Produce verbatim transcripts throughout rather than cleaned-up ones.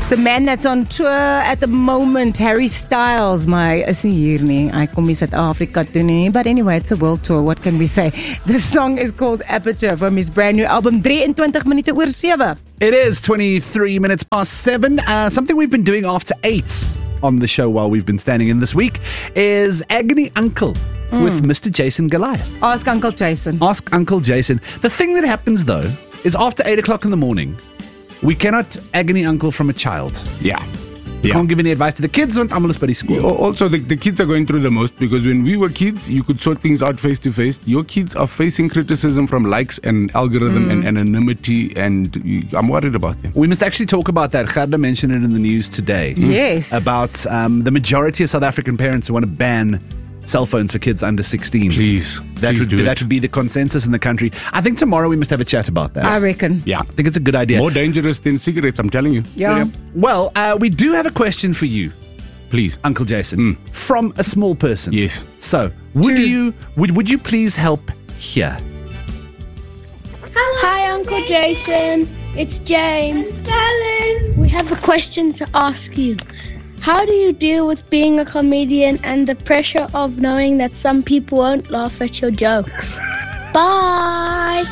It's the man that's on tour at the moment, Harry Styles. My is nie hier nie. Hy kom nie Suid-Afrika toe nie. But anyway, it's a world tour. What can we say? The song is called Aperture from his brand new album, twenty-three minute oor seven. It is twenty-three minutes past seven. Uh, something we've been doing after eight on the show while we've been standing in this week is Agony Uncle mm. with Mister Jason Goliath. Ask Uncle Jason. Ask Uncle Jason. The thing that happens though is after eight o'clock in the morning, we cannot agony uncle from a child. Yeah. We yeah. can't give any advice to the kids on Amalus Buddy School. Also, the, the kids are going through the most because when we were kids, you could sort things out face to face. Your kids are facing criticism from likes and algorithm mm. and anonymity, and you, I'm worried about them. We must actually talk about that. Gerda mentioned it in the news today. Yes. About um, the majority of South African parents who want to ban cell phones for kids under sixteen. Please. That please would do be, it. that would be the consensus in the country. I think tomorrow we must have a chat about that. I reckon. Yeah. I think it's a good idea. More dangerous than cigarettes, I'm telling you. Yeah. yeah. Well, uh, we do have a question for you. Please. Uncle Jason. Mm. From a small person. Yes. So, would Two. you would, would you please help here? Hi, Uncle Jason. It's James. Darling. We have a question to ask you. How do you deal with being a comedian and the pressure of knowing that some people won't laugh at your jokes? Bye.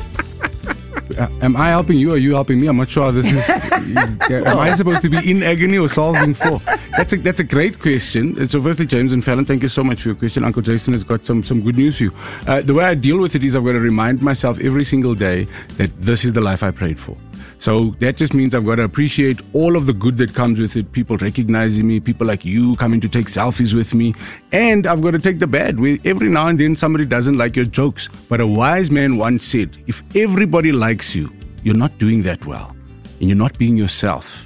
Uh, am I helping you or are you helping me? I'm not sure. This is. is am I supposed to be in agony or solving for? That's a that's a great question. So, firstly, James and Fallon, thank you so much for your question. Uncle Jason has got some some good news for you. Uh, the way I deal with it is I've got to remind myself every single day that this is the life I prayed for. So that just means I've got to appreciate all of the good that comes with it. People recognizing me, people like you coming to take selfies with me. And I've got to take the bad. Where every now and then somebody doesn't like your jokes. But a wise man once said, if everybody likes you, you're not doing that well. And you're not being yourself.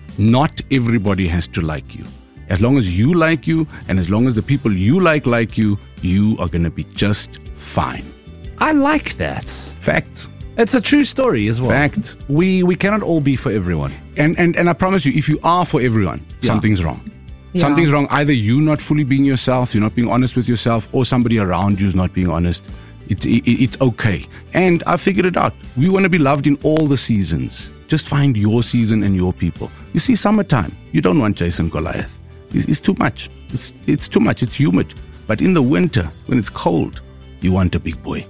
Not everybody has to like you. As long as you like you, and as long as the people you like like you, you are going to be just fine. I like that. Facts. It's a true story as well. Fact. We we cannot all be for everyone. And and, and I promise you, if you are for everyone, Yeah. something's wrong. Yeah. Something's wrong. Either you not fully being yourself, you're not being honest with yourself, or somebody around you's not being honest. It, it, it's okay. And I figured it out. We want to be loved in all the seasons. Just find your season and your people. You see, summertime, you don't want Jason Goliath. It's, it's too much. It's it's too much. It's humid. But in the winter, when it's cold, you want a big boy.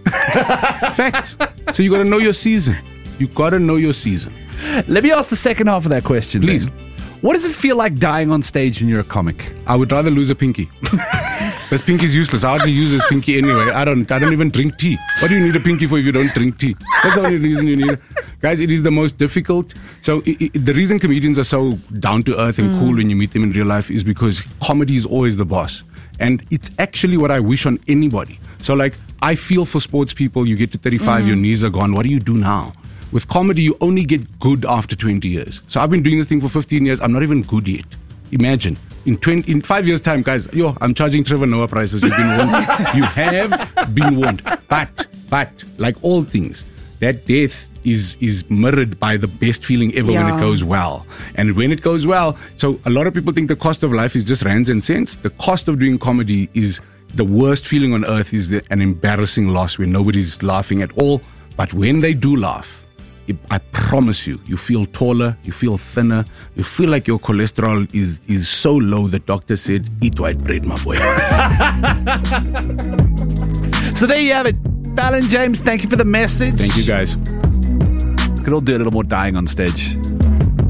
Facts. So you got to know your season. You got to know your season. Let me ask the second half of that question. Please. Then. What does it feel like dying on stage when you're a comic? I would rather lose a pinky. This pinky's useless. I hardly use this pinky anyway. I don't I don't even drink tea. What do you need a pinky for if you don't drink tea? That's the only reason you need it. Guys, it is the most difficult. So it, it, the reason comedians are so down to earth and mm. cool when you meet them in real life is because comedy is always the boss. And it's actually what I wish on anybody. So like, I feel for sports people, you get to thirty-five, mm. your knees are gone. What do you do now? With comedy, you only get good after twenty years. So I've been doing this thing for fifteen years. I'm not even good yet. Imagine. In twenty, in five years' time, guys, yo, I'm charging Trevor Noah prices. You've been warned. You have been warned. But, but, like all things, that death is is mirrored by the best feeling ever yeah. when it goes well. And when it goes well, so a lot of people think the cost of life is just rands and cents. The cost of doing comedy is the worst feeling on earth is the, an embarrassing loss where nobody's laughing at all. But when they do laugh, I promise you, you feel taller, you feel thinner, you feel like your cholesterol is, is so low the doctor said, eat white bread, my boy. So there you have it. Fallon, James, thank you for the message. Thank you, guys. We could all do a little more dying on stage.